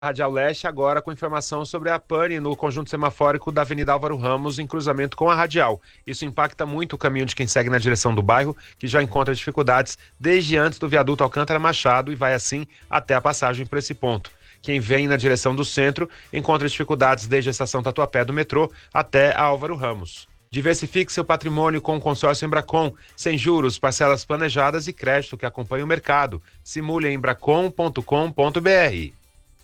Radial Leste, agora com informação sobre a pane no conjunto semafórico da Avenida Álvaro Ramos, em cruzamento com a Radial. Isso impacta muito o caminho de quem segue na direção do bairro, que já encontra dificuldades desde antes do viaduto Alcântara Machado e vai assim até a passagem por esse ponto. Quem vem na direção do centro encontra dificuldades desde a estação Tatuapé do metrô até a Álvaro Ramos. Diversifique seu patrimônio com o consórcio Embracon, sem juros, parcelas planejadas e crédito que acompanha o mercado. Simule em embracon.com.br.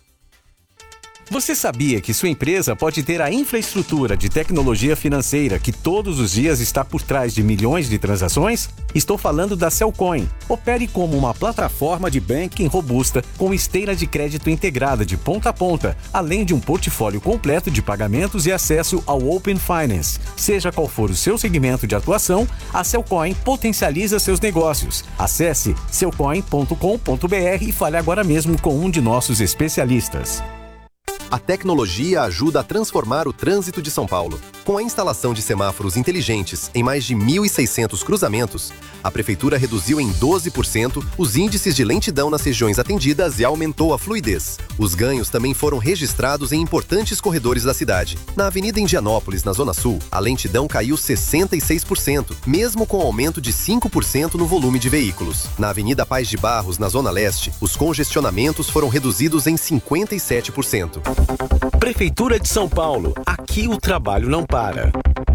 Você sabia que sua empresa pode ter a infraestrutura de tecnologia financeira que todos os dias está por trás de milhões de transações? Estou falando da Cellcoin. Opere como uma plataforma de banking robusta com esteira de crédito integrada de ponta a ponta, além de um portfólio completo de pagamentos e acesso ao Open Finance. Seja qual for o seu segmento de atuação, a Cellcoin potencializa seus negócios. Acesse cellcoin.com.br e fale agora mesmo com um de nossos especialistas. A tecnologia ajuda a transformar o trânsito de São Paulo. Com a instalação de semáforos inteligentes em mais de 1.600 cruzamentos, a Prefeitura reduziu em 12% os índices de lentidão nas regiões atendidas e aumentou a fluidez. Os ganhos também foram registrados em importantes corredores da cidade. Na Avenida Indianópolis, na Zona Sul, a lentidão caiu 66%, mesmo com aumento de 5% no volume de veículos. Na Avenida Paz de Barros, na Zona Leste, os congestionamentos foram reduzidos em 57%. Prefeitura de São Paulo. Aqui o trabalho não para.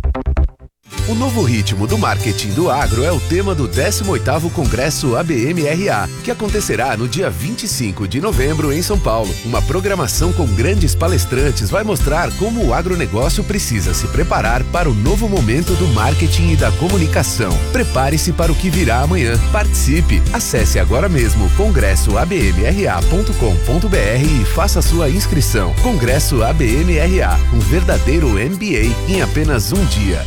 O novo ritmo do marketing do agro é o tema do 18º Congresso ABM-RA, que acontecerá no dia 25 de novembro em São Paulo. Uma programação com grandes palestrantes vai mostrar como o agronegócio precisa se preparar para o novo momento do marketing e da comunicação. Prepare-se para o que virá amanhã. Participe! Acesse agora mesmo congressoabmra.com.br e faça sua inscrição. Congresso ABM-RA, um verdadeiro MBA em apenas um dia.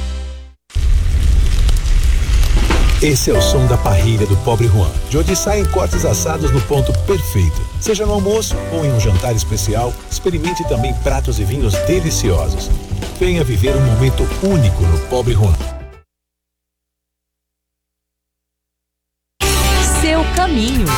Esse é o som da parrilha do Pobre Juan, de onde saem cortes assados no ponto perfeito. Seja no almoço ou em um jantar especial, experimente também pratos e vinhos deliciosos. Venha viver um momento único no Pobre Juan. Seu caminho.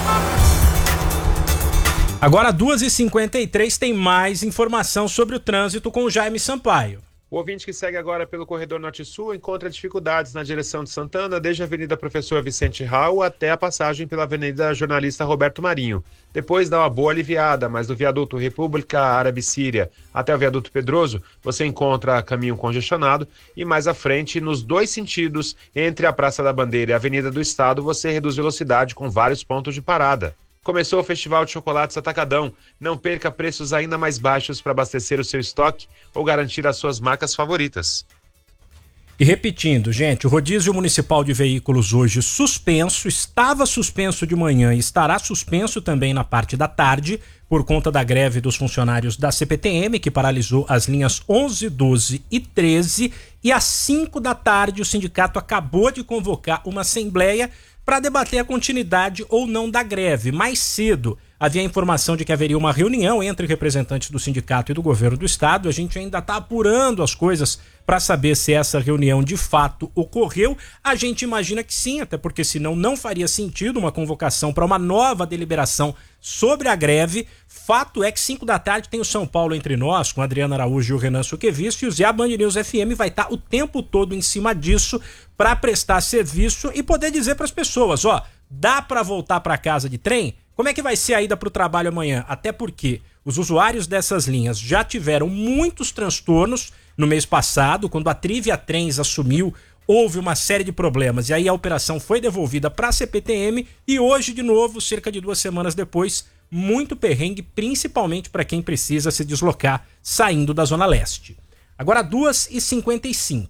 Agora, 2h53, tem mais informação sobre o trânsito com o Jaime Sampaio. O ouvinte que segue agora pelo corredor Norte-Sul encontra dificuldades na direção de Santana, desde a Avenida Professor Vicente Raul até a passagem pela Avenida Jornalista Roberto Marinho. Depois dá uma boa aliviada, mas do viaduto República Árabe-Síria até o viaduto Pedroso, você encontra caminho congestionado e mais à frente, nos dois sentidos, entre a Praça da Bandeira e a Avenida do Estado, você reduz velocidade com vários pontos de parada. Começou o Festival de Chocolates Atacadão. Não perca preços ainda mais baixos para abastecer o seu estoque ou garantir as suas marcas favoritas. E repetindo, gente, o rodízio municipal de veículos hoje suspenso, estava suspenso de manhã e estará suspenso também na parte da tarde por conta da greve dos funcionários da CPTM, que paralisou as linhas 11, 12 e 13. E às 5 da tarde o sindicato acabou de convocar uma assembleia para debater a continuidade ou não da greve. Mais cedo havia a informação de que haveria uma reunião entre representantes do sindicato e do governo do estado. A gente ainda está apurando as coisas para saber se essa reunião de fato ocorreu. A gente imagina que sim, até porque senão não faria sentido uma convocação para uma nova deliberação sobre a greve. Fato é que 5 da tarde tem o São Paulo Entre Nós, com a Adriana Araújo e o Renan Suquevicius, e a Band News FM vai estar o tempo todo em cima disso para prestar serviço e poder dizer para as pessoas, ó, dá para voltar para casa de trem? Como é que vai ser a ida para o trabalho amanhã? Até porque os usuários dessas linhas já tiveram muitos transtornos no mês passado, quando a Trivia Trens assumiu, houve uma série de problemas e aí a operação foi devolvida para a CPTM e hoje, de novo, cerca de 2 semanas depois, muito perrengue, principalmente para quem precisa se deslocar saindo da Zona Leste. Agora 2h55.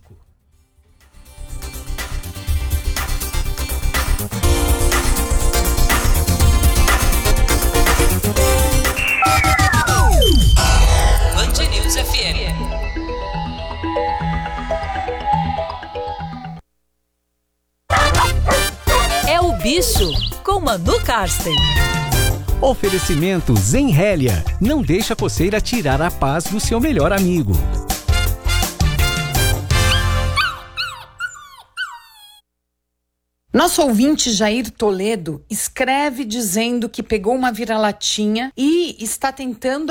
Band News FM. É o Bicho, com Manu Karsten. Oferecimento Zenrélia. Não deixa a coceira tirar a paz do seu melhor amigo. Nosso ouvinte Jair Toledo escreve dizendo que pegou uma vira-latinha e está tentando